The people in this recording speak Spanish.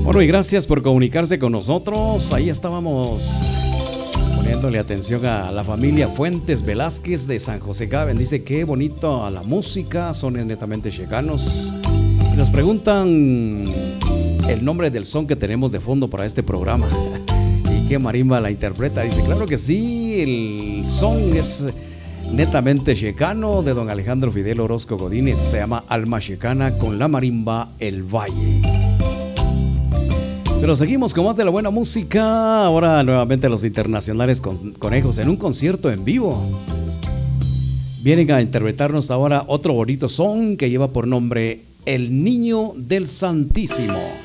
Bueno, y gracias por comunicarse con nosotros. Ahí estábamos poniéndole atención a la familia Fuentes Velázquez de San José Caben. Dice que bonito a la música, son netamente checanos. Y nos preguntan el nombre del son que tenemos de fondo para este programa. ¿Y qué marimba la interpreta? Dice, claro que sí, el son es netamente checano de don Alejandro Fidel Orozco Godínez. Se llama Alma Checana con la marimba El Valle. Pero seguimos con más de la buena música. Ahora nuevamente los internacionales conejos en un concierto en vivo. Vienen a interpretarnos ahora otro bonito son que lleva por nombre El Niño del Santísimo.